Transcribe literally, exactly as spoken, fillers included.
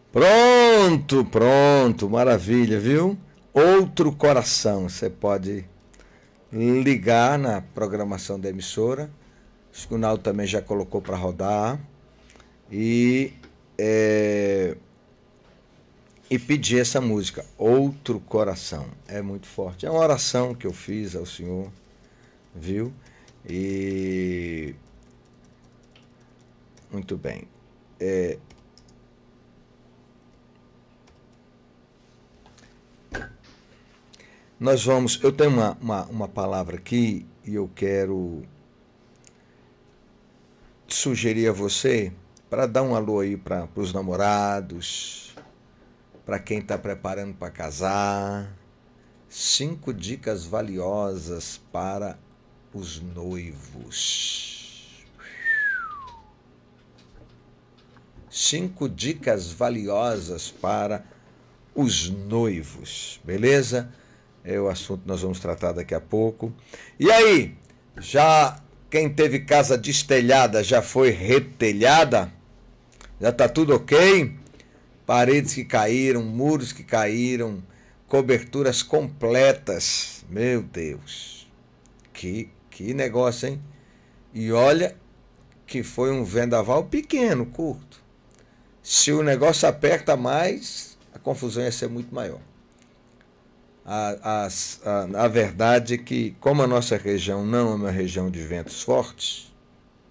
Pronto, pronto, maravilha, viu? Outro coração, você pode ligar na programação da emissora. Acho que o Naldo também já colocou para rodar. E, é, e pedir essa música, Outro Coração. É muito forte. É uma oração que eu fiz ao Senhor, viu? E muito bem. É, nós vamos. Eu tenho uma, uma, uma palavra aqui e eu quero sugerir a você para dar um alô aí para os namorados, para quem está preparando para casar. Cinco dicas valiosas para os noivos. Cinco dicas valiosas para os noivos, beleza? É o assunto que nós vamos tratar daqui a pouco. E aí, já quem teve casa destelhada já foi retelhada? Já tá tudo ok? Paredes que caíram, muros que caíram, coberturas completas. Meu Deus, que, que negócio, hein? E olha que foi um vendaval pequeno, curto. Se o negócio aperta mais, a confusão ia ser muito maior. A, a, a, a verdade é que, como a nossa região não é uma região de ventos fortes,